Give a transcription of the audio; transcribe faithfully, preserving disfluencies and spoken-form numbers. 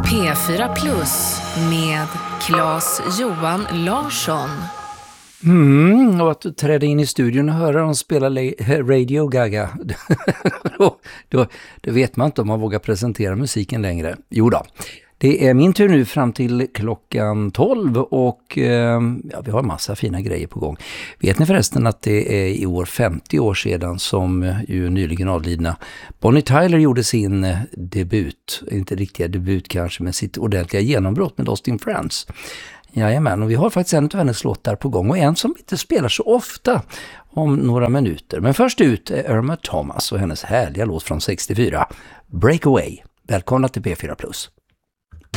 P fyra Plus med Claes Johan Larsson. Mm, och att träda in i studion och höra dem spela Radio Gaga, då, då, då vet man inte om man vågar presentera musiken längre. Jo då, det är min tur nu fram till klockan tolv och eh, ja, vi har en massa fina grejer på gång. Vet ni förresten att det är i år femtio år sedan som ju nyligen avlidna Bonnie Tyler gjorde sin debut, inte riktiga debut kanske, men sitt ordentliga genombrott med Lost in France. Jajamän, och vi har faktiskt en av hennes låtar på gång och en som inte spelar så ofta om några minuter. Men först ut är Irma Thomas och hennes härliga låt från sextiofyra, Breakaway. Välkomna till P fyra Plus.